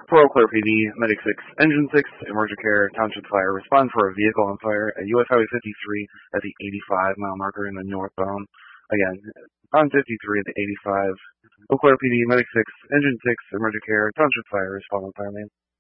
For Eau Claire PD, Medic 6, Engine 6, Emergent Care, Township Fire, respond for a vehicle on fire at US Highway 53 at the 85-mile marker in the northbound. Again, on 53 at the 85. Eau Claire PD, Medic 6, Engine 6, Emergent Care, Township Fire, respond on fire main.